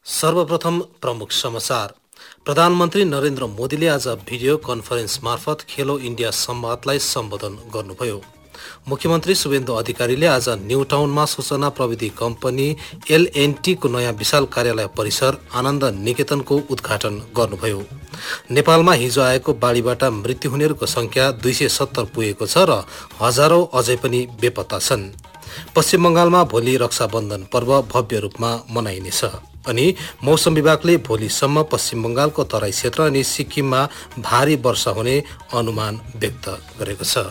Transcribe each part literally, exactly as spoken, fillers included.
सर्वप्रथम प्रमुख समाचार। प्रधानमन्त्री नरेन्द्र मोदीले आज भिडियो कन्फरेन्स मार्फत खेलो इन्डिया संवादलाई सम्बोधन गर्नुभयो। मुख्यमन्त्री शुभेन्दु अधिकारीले आज न्यू टाउनमा सूचना प्रविधि कम्पनी एलएनटी को नयाँ विशाल कार्यालय परिसर आनन्द निकेतनको उद्घाटन गर्नुभयो। नेपालमा हिजो आएको बाढीबाट मृत्यु हुनेहरूको संख्या दुई सय सत्तर पुगेको छ र हजारौं अझै पनि बेपत्ता छन्। पश्चिम बंगालमा भोलि रक्षाबन्धन पर्व भव्य रूपमा मनाइनेछ अनि मौसम विभागले भोलिसम्म पश्चिम बंगालको तराई क्षेत्र अनि सिक्किममा भारी वर्षा हुने अनुमान व्यक्त गरेको छ।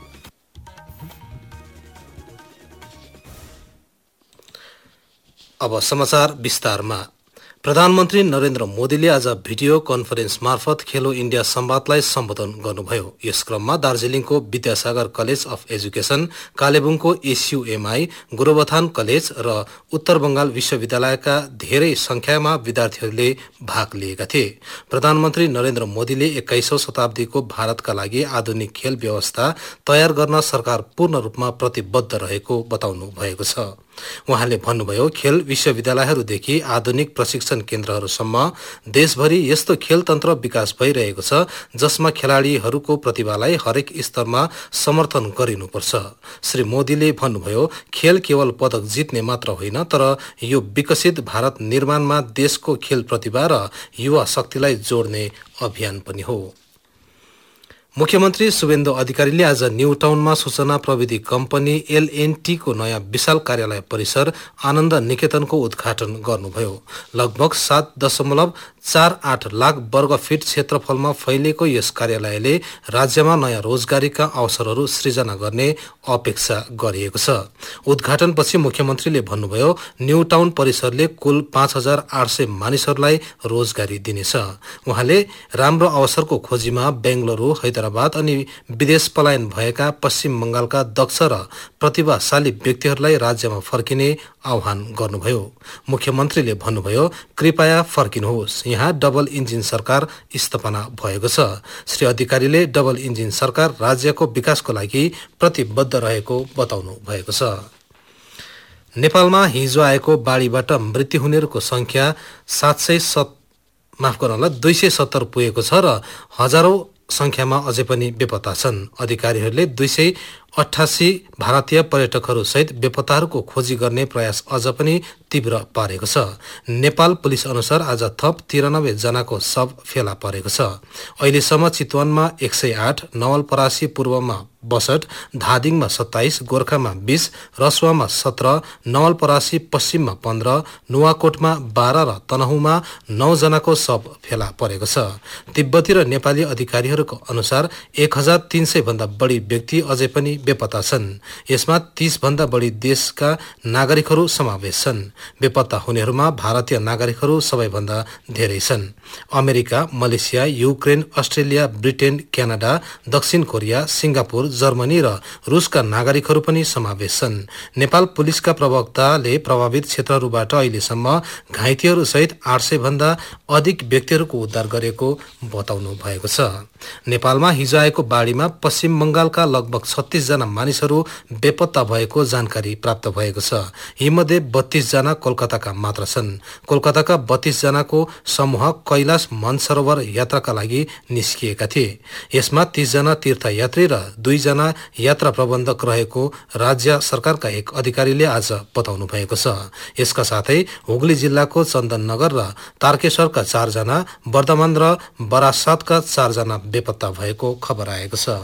अब समाचार विस्तारमा। प्रधानमन्त्री नरेन्द्र मोदीले आज भिडियो कन्फरेन्स मार्फत खेलो इन्डिया संवादलाई सम्बोधन गर्नुभयो। यस क्रममा दार्जिलिङको विद्यासागर कलेज अफ एजुकेशन, कालेबुङको एसयुएमआई, गोरुबथान कलेज र उत्तर बंगाल विश्वविद्यालयका धेरै संख्यामा विद्यार्थीहरूले भाग लिएका थिए। प्रधानमन्त्री नरेन्द्र मोदीले एक्काइसौं शताब्दीको भारतका लागि आधुनिक खेल व्यवस्था तयार गर्न सरकार पूर्ण रूपमा प्रतिबद्ध रहेको बताउनु भएको छ। उहाँले भन्नुभयो, खेल विश्वविद्यालयहरूदेखि आधुनिक प्रशिक्षण केन्द्रहरूसम्म देशभरि यस्तो खेल तन्त्र विकास भइरहेको छ जसमा खेलाडीहरूको प्रतिभालाई हरेक स्तरमा समर्थन गरिनुपर्छ। श्री मोदीले भन्नुभयो, खेल केवल पदक जित्ने मात्र होइन तर यो विकसित भारत निर्माणमा देशको खेल प्रतिभा र युवा शक्तिलाई जोड्ने अभियान पनि हो। मुख्यमन्त्री शुभेन्दु अधिकारीले आज न्यू टाउनमा सूचना प्रविधि कम्पनी एलएनटी को नयाँ विशाल कार्यालय परिसर आनन्द निकेतनको उद्घाटन गर्नुभयो। लगभग सात दशमलव चार आठ लाख वर्ग फिट क्षेत्रफलमा फैलिएको यस कार्यालयले राज्यमा नयाँ रोजगारीका अवसरहरू सृजना गर्ने अपेक्षा गरिएको छ। उद्घाटनपछि मुख्यमन्त्रीले भन्नुभयो, न्यू टाउन परिसरले कुल पाँच हजार आठ सय मानिसहरूलाई रोजगारी दिनेछ। उहाँले राम्रो अवसरको खोजीमा बेंगलुरू, हैदराबाद अनि विदेश पलायन भएका पश्चिम बंगालका दक्ष र प्रतिभाशाली व्यक्तिहरूलाई राज्यमा फर्किने आह्वान गर्नुभयो। मुख्यमन्त्रीले भन्नुभयो, कृपया फर्किनुहोस्, यहाँ डबल इन्जिन सरकार स्थापना भएको छ। श्री अधिकारीले डबल इन्जिन सरकार राज्यको विकासको लागि प्रतिबद्ध रहेको बताउनु भएको छ। नेपालमा हिजो आएको बाढीबाट मृत्यु हुनेहरूको संख्या सात सय सत माफ गर्नुहोला दुई सय सत्तर पुगेको छ र हजारौं संख्यामा अझै पनि बेपत्ता छन्। अधिकारीहरूले दुई सय अठासी भारतीय पर्यटकहरू सहित बेपत्ताहरूको खोजी गर्ने प्रयास अझ पनि तीव्र पारेको छ। नेपाल पुलिस अनुसार आज थप तिरानब्बे जनाको शव फेला परेको छ। अहिलेसम्म चितवनमा एक सय आठ, नवलपरासी पूर्वमा बसठ, धादिङमा सत्ताइस, गोर्खामा बीस, रसुवामा सत्र, नवलपरासी पश्चिममा पन्ध्र, नुवाकोटमा बाह्र र तनहुमा नौ जनाको शव फेला परेको छ। तिब्बती र नेपाली अधिकारीहरूको अनुसार एक हजार तीन सय भन्दा बढी व्यक्ति अझै पनि बेपत्ता छन्। यसमा तीस भन्दा बढी देशका नागरिकहरू समावेश छन्। बेपत्ता हुनेहरूमा भारतीय नागरिकहरू सबैभन्दा धेरै छन्। America, Malaysia, Ukraine, Australia, Britain, Canada, दक्षिण कोरिया, सिंगापुर, जर्मनी र रुसका नागरिकहरू पनि समावेश छन्। नेपाल पुलिसका प्रवक्ताले प्रभावित क्षेत्रहरूबाट अहिलेसम्म घाइतेहरू सहित आठ सय भन्दा अधिक व्यक्तिहरूको उद्धार गरेको बताउनु भएको छ। नेपालमा हिजो आएको बाढीमा पश्चिम बंगालका लगभग छत्तीस जना मानिसहरू बेपत्ता भएको जानकारी प्राप्त भएको छ। यीमध्ये बत्तीस जना कोलकाताका मात्र छन्। कोलकाताका बत्तीस जनाको समूह कैलाश मानसरोवर यात्राका लागि निस्किएका थिए। यसमा तीस जना तीर्थयात्री र दुई जना यात्रा प्रबन्धक रहेको राज्य सरकारका एक अधिकारीले आज बताउनु भएको छ। यसका साथै हुगली जिल्लाको चन्दननगर र तारकेश्वरका चार जना, वर्धमान र बरासातका चार जना बेपत्ता भएको खबर आएको छ।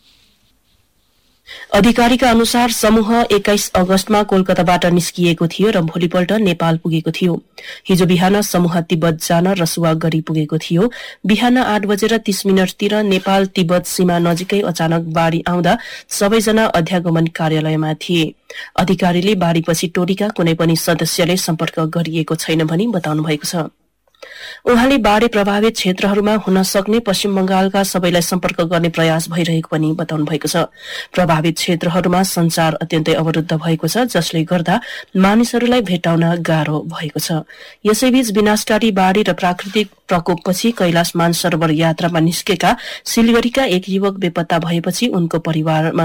अधिकारीका अनुसार समूह एक्काइस अगस्तमा कोलकाताबाट निस्किएको थियो र भोलिपल्ट नेपाल पुगेको थियो। हिजो बिहान समूह तिब्बत जान रसुवा गरी पुगेको थियो। बिहान आठ बजेर तीस मिनटतिर नेपाल तिब्बत सीमा नजिकै अचानक बाढ़ी आउँदा सबैजना अध्यागमन कार्यालयमा थिए। अधिकारीले बाढ़ीपछि टोलीका कुनै पनि सदस्यले सम्पर्क गरिएको छैन भनी बताउनु भएको छ। उहाँले बाढी प्रभावित क्षेत्रहरूमा हुन सक्ने पश्चिम बंगालका सबैलाई सम्पर्क गर्ने प्रयास भइरहेको पनि बताउनु भएको छ। प्रभावित क्षेत्रहरूमा संचार अत्यन्तै अवरुद्ध भएको छ, जसले गर्दा मानिसहरूलाई भेट्टाउन गाह्रो भएको छ। यसैबीच विनाशकारी बाढी र प्राकृतिक प्रकोपपछि कैलाश मानसरोवर यात्रामा निस्केका सिलगढ़ीका एक युवक बेपत्ता भएपछि उनको परिवारमा